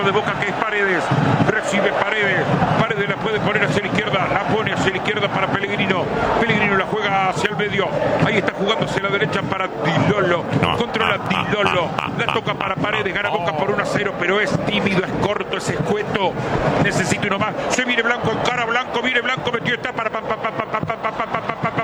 de Boca, que es Paredes. Recibe Paredes. Paredes la puede poner hacia la izquierda. La pone hacia la izquierda para Pellegrino. Pellegrino la juega hacia el medio. Ahí está jugando hacia la derecha para Di Lollo. Controla Di Lollo. La toca para Paredes. Gana Boca por 1-0, pero es tímido, es corto, es escueto. Necesita uno más. Se viene Blanco, encara Blanco, viene Blanco, metió esta para